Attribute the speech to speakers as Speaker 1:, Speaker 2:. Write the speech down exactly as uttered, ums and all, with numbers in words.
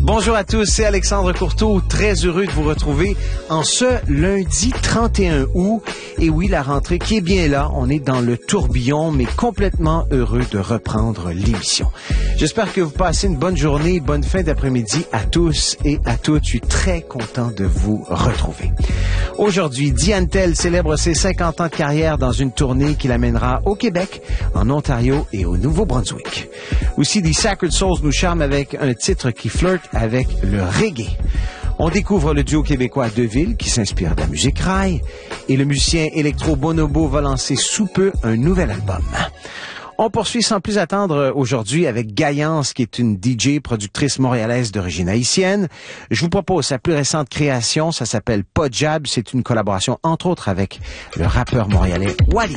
Speaker 1: Bonjour à tous, c'est Alexandre Courteau, très heureux de vous retrouver en ce lundi trente et un août. Et oui, la rentrée qui est bien là, on est dans le tourbillon, mais complètement heureux de reprendre l'émission. J'espère que vous passez une bonne journée, bonne fin d'après-midi à tous et à toutes. Je suis très content de vous retrouver. Aujourd'hui, Diane Tell célèbre ses cinquante ans de carrière dans une tournée qui l'amènera au Québec, en Ontario et au Nouveau-Brunswick. Aussi, The Sacred Souls nous charme avec un titre qui flirte avec le reggae. On découvre le duo québécois Deville qui s'inspire de la musique rail et le musicien électro Bonobo va lancer sous peu un nouvel album. On poursuit sans plus attendre aujourd'hui avec Gaillance, qui est une D J productrice montréalaise d'origine haïtienne. Je vous propose sa plus récente création, ça s'appelle Pas Jab. C'est une collaboration entre autres avec le rappeur montréalais Wally.